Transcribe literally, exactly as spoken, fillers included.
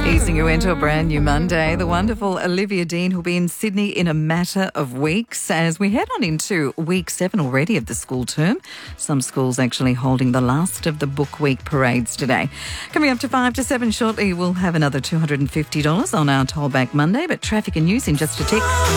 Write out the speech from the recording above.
Easing you into a brand new Monday, the wonderful Olivia Dean will be in Sydney in a matter of weeks as we head on into week seven already of the school term. Some schools actually holding the last of the book week parades today. Coming up to five to seven shortly, we'll have another two hundred fifty dollars on our Tollback Monday, but traffic and news in just a tick.